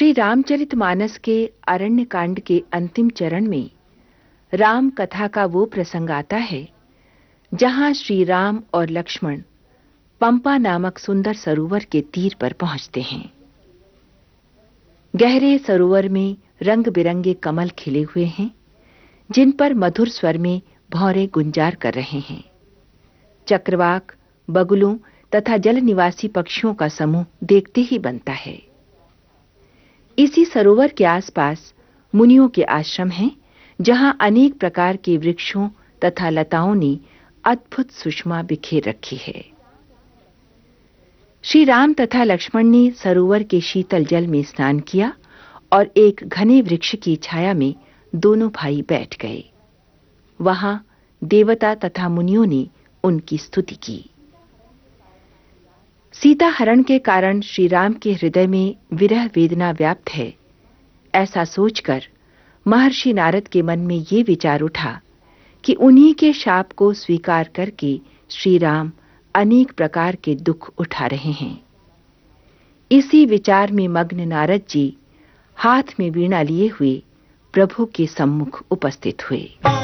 श्री रामचरितमानस के अरण्य कांड के अंतिम चरण में राम कथा का वो प्रसंग आता है जहां श्री राम और लक्ष्मण पंपा नामक सुंदर सरोवर के तीर पर पहुंचते हैं। गहरे सरोवर में रंग बिरंगे कमल खिले हुए हैं, जिन पर मधुर स्वर में भौरे गुंजार कर रहे हैं। चक्रवाक, बगुलों तथा जल निवासी पक्षियों का समूह देखते ही बनता है। इसी सरोवर के आसपास मुनियों के आश्रम हैं, जहां अनेक प्रकार के वृक्षों तथा लताओं ने अद्भुत सुषमा बिखेर रखी है। श्री राम तथा लक्ष्मण ने सरोवर के शीतल जल में स्नान किया और एक घने वृक्ष की छाया में दोनों भाई बैठ गए। वहां देवता तथा मुनियों ने उनकी स्तुति की। सीता हरण के कारण श्री राम के हृदय में विरह वेदना व्याप्त है, ऐसा सोचकर महर्षि नारद के मन में ये विचार उठा कि उन्हीं के शाप को स्वीकार करके श्री राम अनेक प्रकार के दुख उठा रहे हैं। इसी विचार में मग्न नारद जी हाथ में वीणा लिए हुए प्रभु के सम्मुख उपस्थित हुए।